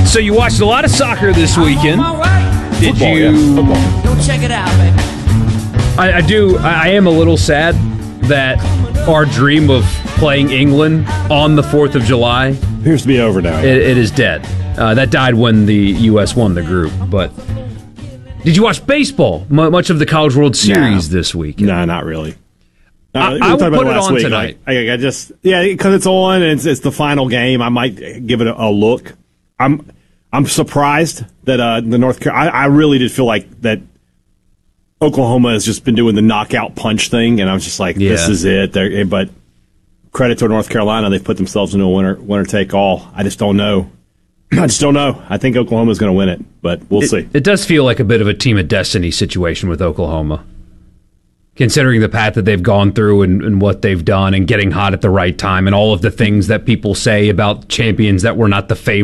So you watched a lot of soccer this weekend. Did Football, you? yeah, football. Go check it out, baby. I do. I am a little sad that our dream of playing England on the 4th of July Appears to be over now. it is dead. That died when the U.S. won the group. But did you watch baseball? Much of the College World Series this week? No, not really. I we will talked about put it last on week. tonight. I just because it's on and it's the final game. I might give it a look. I'm surprised that the North Carolina. I really did feel like that Oklahoma has just been doing the knockout punch thing, and I was just like, this is it. But credit to North Carolina, they've put themselves into a winner take all. I just don't know. I think Oklahoma's going to win it, but we'll see. It does feel like a bit of a team of destiny situation with Oklahoma, considering the path that they've gone through and what they've done and getting hot at the right time and all of the things that people say about champions that were not the favorite.